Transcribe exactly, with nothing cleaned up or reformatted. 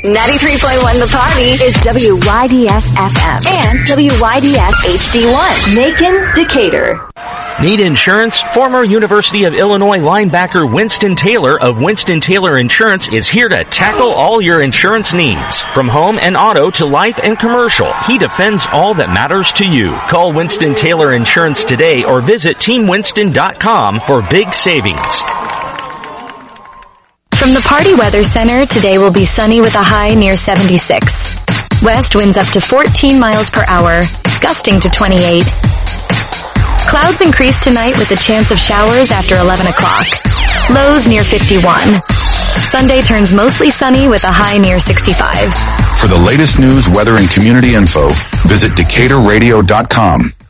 ninety-three point one The Party is W Y D S F M and W Y D S H D one. Macon, Decatur. Need insurance? Former University of Illinois linebacker Winston Taylor of Winston Taylor Insurance is here to tackle all your insurance needs. From home and auto to life and commercial, he defends all that matters to you. Call Winston Taylor Insurance today or visit team winston dot com for big savings. From the Party Weather Center, today will be sunny with a high near seventy-six. West winds up to fourteen miles per hour, gusting to twenty-eight. Clouds increase tonight with a chance of showers after eleven o'clock. Lows near fifty-one. Sunday turns mostly sunny with a high near sixty-five. For the latest news, weather, and community info, visit decatur radio dot com.